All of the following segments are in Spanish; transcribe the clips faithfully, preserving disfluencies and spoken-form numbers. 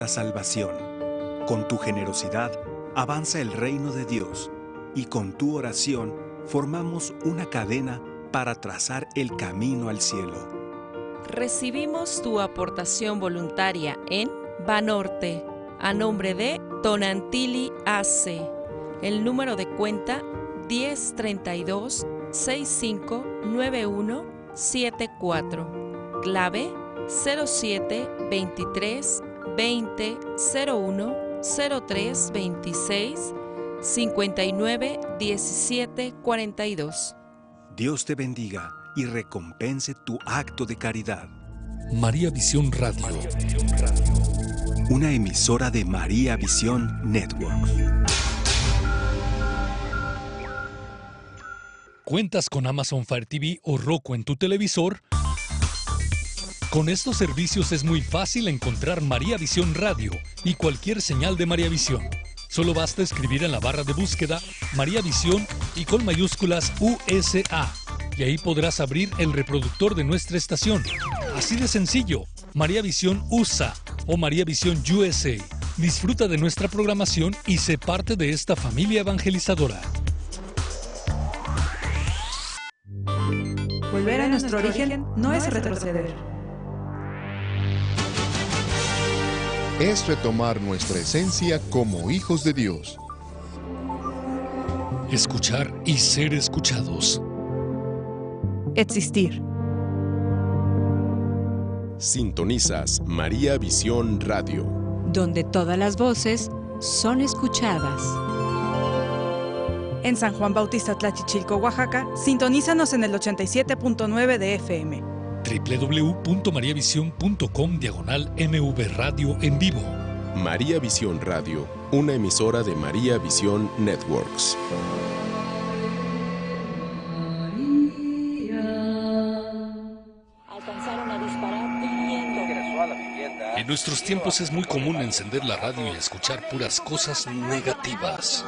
la salvación. Con tu generosidad avanza el reino de Dios y con tu oración formamos una cadena para trazar el camino al cielo. Recibimos tu aportación voluntaria en Banorte, a nombre de Tonantili A C. El número de cuenta diez treinta y dos sesenta y cinco noventa y uno setenta y cuatro. Clave cero siete veintitrés veinte cero uno cero tres veintiséis cincuenta y nueve diecisiete cuarenta y dos. Dios te bendiga y recompense tu acto de caridad. María Visión Radio. Una emisora de María Visión Networks. ¿Cuentas con Amazon Fire T V o Roku en tu televisor? Con estos servicios es muy fácil encontrar María Visión Radio y cualquier señal de María Visión. Solo basta escribir en la barra de búsqueda María Visión y con mayúsculas U S A. Y ahí podrás abrir el reproductor de nuestra estación. Así de sencillo, María Visión U S A o María Visión U S A. Disfruta de nuestra programación y sé parte de esta familia evangelizadora. Volver a nuestro origen no es retroceder. Es retomar nuestra esencia como hijos de Dios. Escuchar y ser escuchados. Existir. Sintonizas María Visión Radio, donde todas las voces son escuchadas. En San Juan Bautista Tlachichilco, Oaxaca, sintonízanos en el ochenta y siete punto nueve de F M. doble u doble u doble u punto mariavisión punto com diagonal M V Radio en vivo. María Visión Radio, una emisora de María Visión Networks. Alcanzaron a disparar hiriendo. Ingresó a la vivienda. En nuestros tiempos es muy común encender la radio y escuchar puras cosas negativas.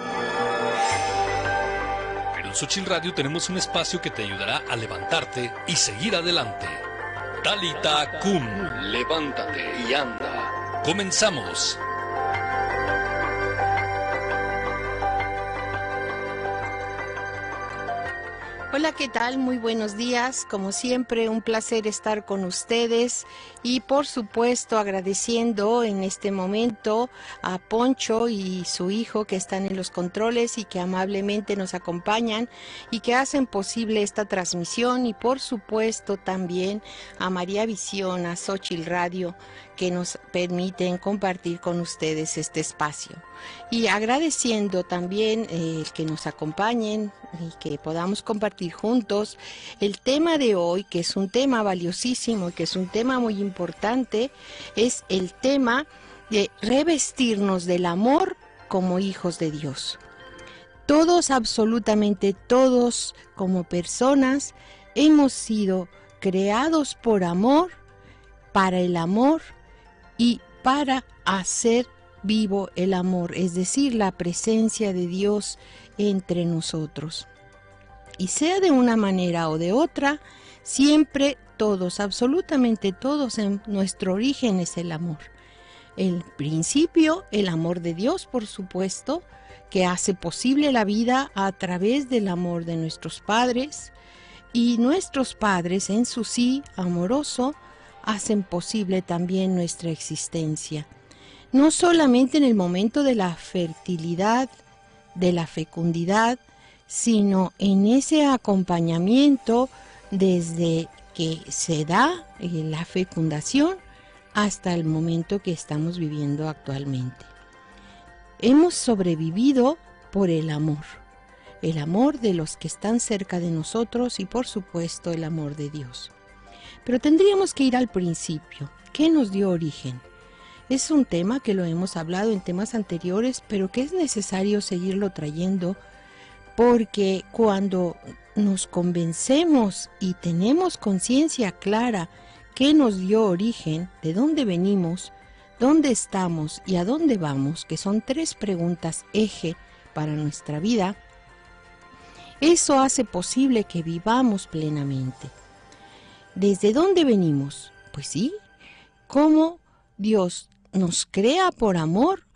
Pero en Xochitl Radio tenemos un espacio que te ayudará a levantarte y seguir adelante. Talita Kum, levántate y anda. Comenzamos. Hola, ¿qué tal? Muy buenos días. Como siempre, un placer estar con ustedes y por supuesto agradeciendo en este momento a Poncho y su hijo que están en los controles y que amablemente nos acompañan y que hacen posible esta transmisión, y por supuesto también a María Visión, a Xochitl Radio, que nos permiten compartir con ustedes este espacio. Y agradeciendo también eh, el que nos acompañen y que podamos compartir juntos el tema de hoy, que es un tema valiosísimo y que es un tema muy importante, es el tema de revestirnos del amor como hijos de Dios. Todos, absolutamente todos, como personas, hemos sido creados por amor, para el amor y para hacer vivo el amor, es decir, la presencia de Dios entre nosotros. Y sea de una manera o de otra, siempre todos, absolutamente todos, en nuestro origen es el amor. El principio, el amor de Dios, por supuesto, que hace posible la vida a través del amor de nuestros padres, y nuestros padres en su sí amoroso hacen posible también nuestra existencia. No solamente en el momento de la fertilidad, de la fecundidad, sino en ese acompañamiento desde que se da la fecundación hasta el momento que estamos viviendo actualmente. Hemos sobrevivido por el amor, el amor de los que están cerca de nosotros y por supuesto el amor de Dios. Pero tendríamos que ir al principio. ¿Qué nos dio origen? Es un tema que lo hemos hablado en temas anteriores, pero que es necesario seguirlo trayendo, porque cuando nos convencemos y tenemos conciencia clara qué nos dio origen, de dónde venimos, dónde estamos y a dónde vamos, que son tres preguntas eje para nuestra vida, eso hace posible que vivamos plenamente. ¿Desde dónde venimos? Pues sí, cómo Dios nos crea por amor